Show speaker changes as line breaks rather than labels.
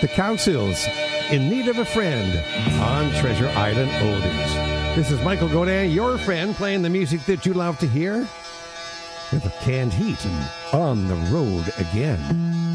the Cowsills, In Need of a Friend on Treasure Island Oldies. This is Michael Godin, your friend, playing the music that you love to hear with a canned heat and On the Road Again.